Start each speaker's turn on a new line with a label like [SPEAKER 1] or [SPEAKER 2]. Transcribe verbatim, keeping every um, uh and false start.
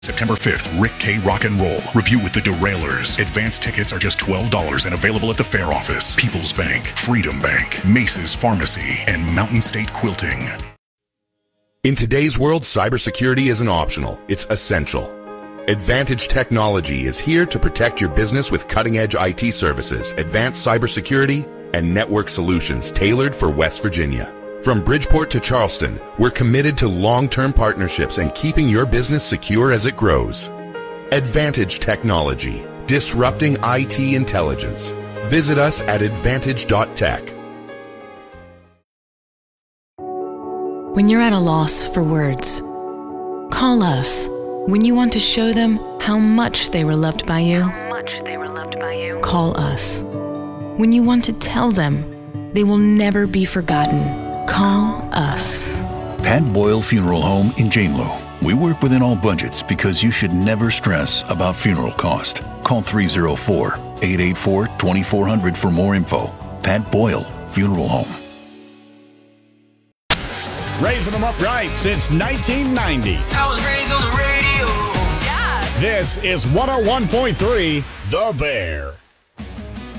[SPEAKER 1] September fifth, Rick K. Rock and Roll. Review with the Derailers. Advanced tickets are just twelve dollars and available at the Fair Office, People's Bank, Freedom Bank, Mace's Pharmacy, and Mountain State Quilting.
[SPEAKER 2] In today's world, cybersecurity isn't optional. It's essential. Advantage Technology is here to protect your business with cutting-edge I T services, advanced cybersecurity, and network solutions tailored for West Virginia. From Bridgeport to Charleston, we're committed to long-term partnerships and keeping your business secure as it grows. Advantage Technology, disrupting I T intelligence. Visit us at advantage dot tech.
[SPEAKER 3] When you're at a loss for words, call us. When you want to show them how much they were loved by you,
[SPEAKER 4] How much they were loved by you.
[SPEAKER 3] call us. When you want to tell them they will never be forgotten, call us.
[SPEAKER 5] Pat Boyle Funeral Home in Janelo. We work within all budgets because you should never stress about funeral cost. Call three oh four, eight eight four, two four zero zero for more info. Pat Boyle Funeral Home.
[SPEAKER 6] Raising them up right since nineteen ninety.
[SPEAKER 7] I was raised on the radio.
[SPEAKER 6] This is one oh one point three The Bear.